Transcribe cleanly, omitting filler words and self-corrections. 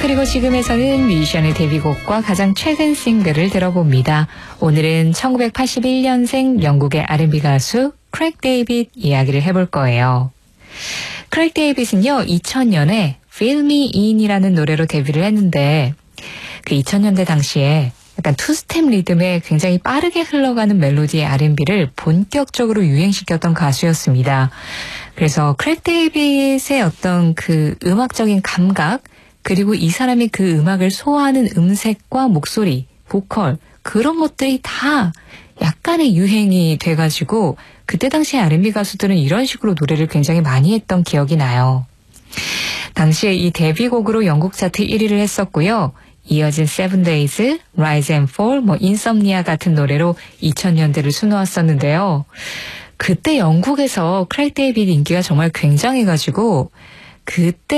그리고 지금에서는 뮤지션의 데뷔곡과 가장 최근 싱글을 들어봅니다. 오늘은 1981년생 영국의 R&B 가수 크랙 데이빗 이야기를 해볼 거예요. 크랙 데이빗은요, 2000년에 Feel Me In이라는 노래로 데뷔를 했는데 그 2000년대 당시에 약간 투스텝 리듬에 굉장히 빠르게 흘러가는 멜로디의 R&B를 본격적으로 유행시켰던 가수였습니다. 그래서 크랙 데이빗의 어떤 그 음악적인 감각, 그리고 이 사람이 그 음악을 소화하는 음색과 목소리, 보컬, 그런 것들이 다 약간의 유행이 돼가지고 그때 당시에 R&B 가수들은 이런 식으로 노래를 굉장히 많이 했던 기억이 나요. 당시에 이 데뷔곡으로 영국 차트 1위를 했었고요. 이어진 Seven Days, Rise and Fall, Insomnia 같은 노래로 2000년대를 수놓았었는데요. 그때 영국에서 크랙 데이빗 인기가 정말 굉장해가지고 그때